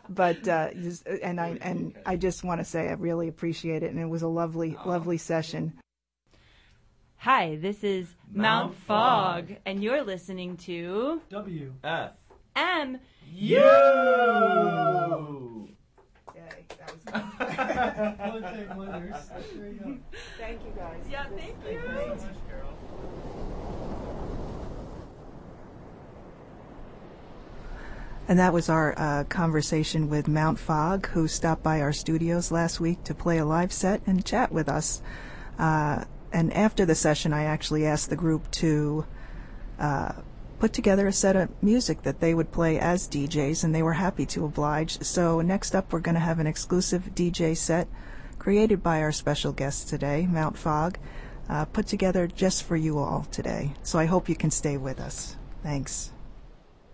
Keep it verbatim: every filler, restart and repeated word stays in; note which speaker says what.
Speaker 1: but uh, just, and I and I just want to say I really appreciate it, and it was a lovely, lovely session.
Speaker 2: Hi, this is Mount, Mount Fog, Fog, and you're listening to
Speaker 3: W
Speaker 2: F M
Speaker 3: U.
Speaker 1: Yay, that was good.
Speaker 3: Politics winners. There you go.
Speaker 1: Thank you, guys.
Speaker 2: Yeah, thank you.
Speaker 3: Thank you so much, Carol.
Speaker 1: And that was our uh, conversation with Mount Fog, who stopped by our studios last week to play a live set and chat with us. Uh, and after the session, I actually asked the group to uh, put together a set of music that they would play as D Js, and they were happy to oblige. So next up, we're going to have an exclusive D J set created by our special guest today, Mount Fog, uh, put together just for you all today. So I hope you can stay with us. Thanks.